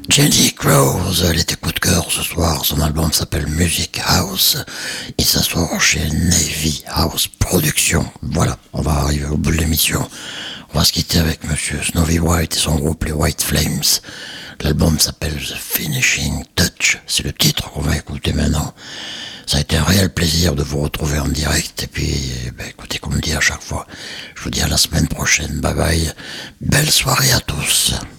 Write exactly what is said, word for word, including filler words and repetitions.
Jenny Crowes, elle était coup de cœur ce soir, son album s'appelle Music House, il s'assoit chez Navy House Productions. Voilà, on va arriver au bout de l'émission, on va se quitter avec Monsieur Snowy White et son groupe les White Flames. L'album s'appelle The Finishing Touch, c'est le titre qu'on va écouter maintenant. Ça a été un réel plaisir de vous retrouver en direct, et puis, ben, écoutez, comme dit à chaque fois, je vous dis à la semaine prochaine, bye bye, belle soirée à tous.